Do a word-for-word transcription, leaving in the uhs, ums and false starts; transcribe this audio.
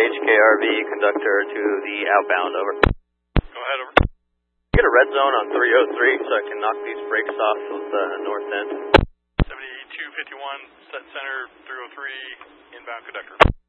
H K R V conductor to the outbound, over. Go ahead, over. Get a red zone on three oh three so I can knock these brakes off of the north end. seventy-two fifty-one, set center, three oh three, inbound conductor.